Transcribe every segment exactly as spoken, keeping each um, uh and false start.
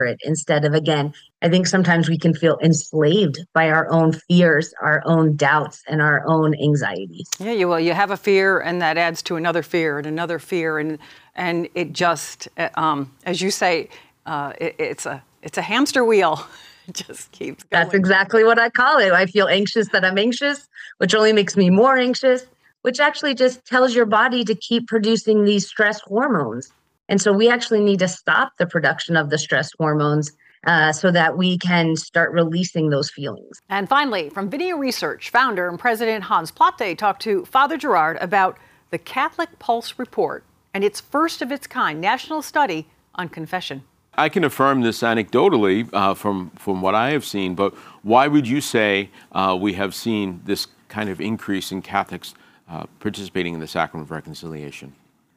it instead of, again, I think sometimes we can feel enslaved by our own fears, our own doubts, and our own anxieties. Yeah, you well, you have a fear, and that adds to another fear and another fear, and and it just, um, as you say, uh, it, it's a it's a hamster wheel. It just keeps going. That's exactly what I call it. I feel anxious that I'm anxious, which only makes me more anxious, which actually just tells your body to keep producing these stress hormones. And so we actually need to stop the production of the stress hormones uh, so that we can start releasing those feelings. And finally, from Video Research, founder and president Hans Plate talked to Father Gerard about the Catholic Pulse Report and its first of its kind national study on confession. I can affirm this anecdotally uh, from, from what I have seen, but why would you say uh, we have seen this kind of increase in Catholics uh, participating in the Sacrament of Reconciliation?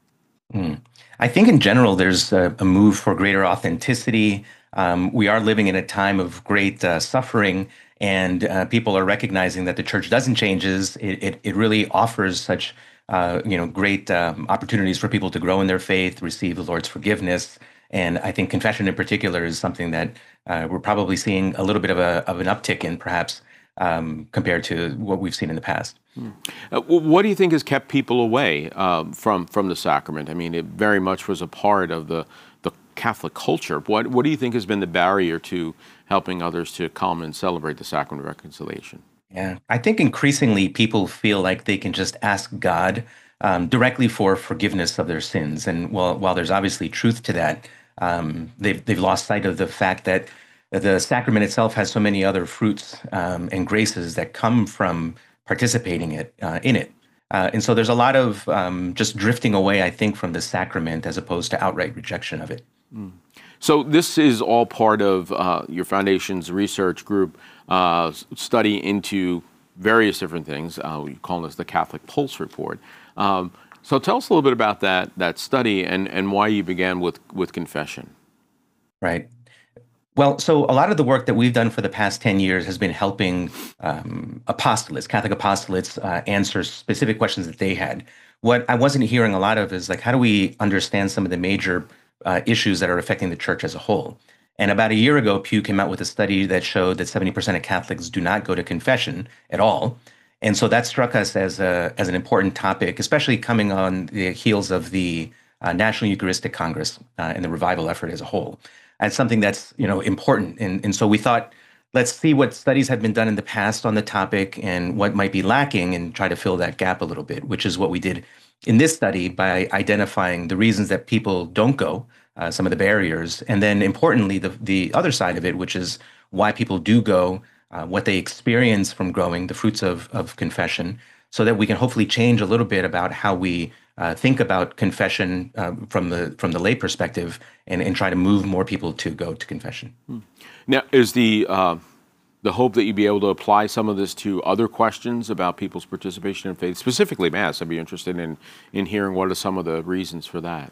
Mm. I think in general, there's a, a move for greater authenticity. Um, we are living in a time of great uh, suffering, and uh, people are recognizing that the church doesn't changes. It, it, it really offers such uh, you know, great um, opportunities for people to grow in their faith, receive the Lord's forgiveness. And I think confession in particular is something that uh, we're probably seeing a little bit of, a, of an uptick in, perhaps, um, compared to what we've seen in the past. Hmm. Uh, what do you think has kept people away um, from, from the sacrament? I mean, it very much was a part of the, the Catholic culture. What, what do you think has been the barrier to helping others to come and celebrate the Sacrament of Reconciliation? Yeah, I think increasingly people feel like they can just ask God um, directly for forgiveness of their sins. And while, while there's obviously truth to that, um, they've, they've lost sight of the fact that the sacrament itself has so many other fruits um, and graces that come from participating it, uh, in it. Uh, and so there's a lot of um, just drifting away, I think, from the sacrament as opposed to outright rejection of it. Mm. So this is all part of uh, your foundation's research group uh, study into various different things. Uh, we call this the Catholic Pulse Report. Um, so tell us a little bit about that that study and, and why you began with, with confession. Right. Well, so a lot of the work that we've done for the past ten years has been helping um, apostolates, Catholic apostolates, uh, answer specific questions that they had. What I wasn't hearing a lot of is like, how do we understand some of the major uh, issues that are affecting the church as a whole? And about a year ago, Pew came out with a study that showed that seventy percent of Catholics do not go to confession at all. And so that struck us as a as an important topic, especially coming on the heels of the uh, National Eucharistic Congress uh, and the revival effort as a whole. As something that's, you know, important. And, and so we thought, let's see what studies have been done in the past on the topic and what might be lacking and try to fill that gap a little bit, which is what we did in this study by identifying the reasons that people don't go, uh, some of the barriers, and then importantly, the, the other side of it, which is why people do go, uh, what they experience from growing, the fruits of, of confession, so that we can hopefully change a little bit about how we Uh, think about confession uh, from the from the lay perspective, and, and try to move more people to go to confession. Hmm. Now, is the uh, the hope that you'd be able to apply some of this to other questions about people's participation in faith, specifically Mass? I'd be interested in in hearing what are some of the reasons for that.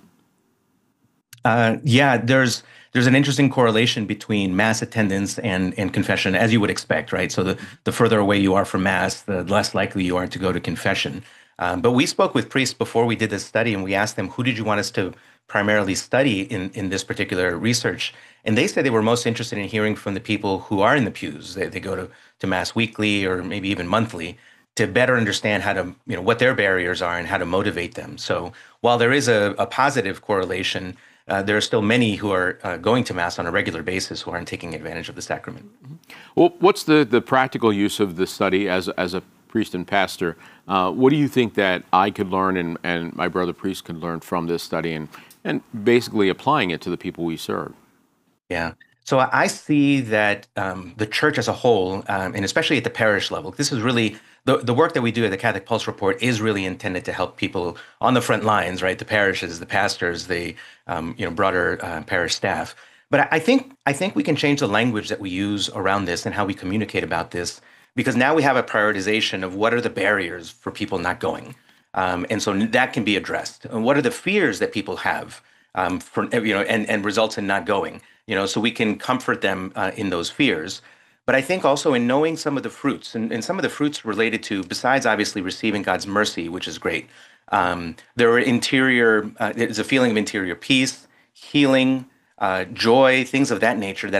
Uh, yeah, there's there's an interesting correlation between Mass attendance and and confession, as you would expect, right? So the the further away you are from Mass, the less likely you are to go to confession. Um, but we spoke with priests before we did this study, and we asked them, who did you want us to primarily study in, in this particular research? And they said they were most interested in hearing from the people who are in the pews. They, they go to, to Mass weekly or maybe even monthly to better understand how to, you know, what their barriers are and how to motivate them. So while there is a, a positive correlation, uh, there are still many who are uh, going to Mass on a regular basis who aren't taking advantage of the sacrament. Well, what's the, the practical use of the study as, as a priest and pastor? Uh, what do you think that I could learn and, and my brother priest could learn from this study and, and basically applying it to the people we serve? Yeah. So I see that um, the church as a whole, um, and especially at the parish level, this is really, the, the work that we do at the Catholic Pulse Report is really intended to help people on the front lines, right? The parishes, the pastors, the um, you know broader uh, parish staff. But I think I think we can change the language that we use around this and how we communicate about this, because now we have a prioritization of what are the barriers for people not going. Um, and so that can be addressed. And what are the fears that people have um, for, you know, and, and results in not going, you know, so we can comfort them uh, in those fears. But I think also in knowing some of the fruits, and, and some of the fruits related to, besides obviously receiving God's mercy, which is great, um, there are interior, uh, there's a feeling of interior peace, healing, uh, joy, things of that nature that